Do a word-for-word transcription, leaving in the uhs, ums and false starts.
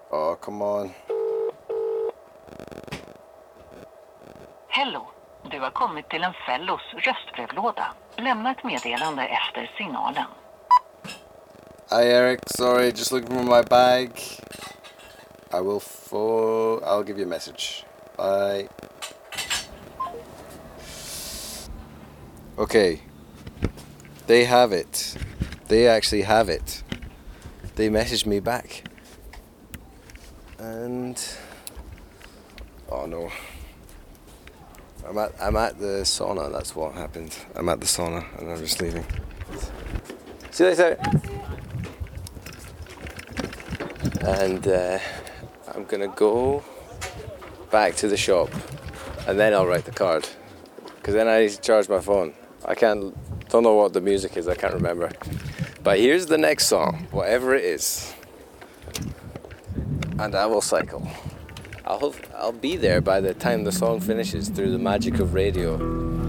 Oh, come on. Hello, du har kommit till en Fellos röstbrevlåda. Lämna ett meddelande efter signalen. Hi Eric, sorry, just looking for my bag. I will phone. I'll give you a message. Bye. Okay. They have it. They actually have it. They messaged me back. And oh no. I'm at I'm at the sauna, that's what happened. I'm at the sauna and I'm just leaving. See you later. And uh, I'm gonna go back to the shop and then I'll write the card. Because then I need to charge my phone. I can't, don't know what the music is, I can't remember. But here's the next song, whatever it is. And I will cycle. I'll, I'll be there by the time the song finishes through the magic of radio.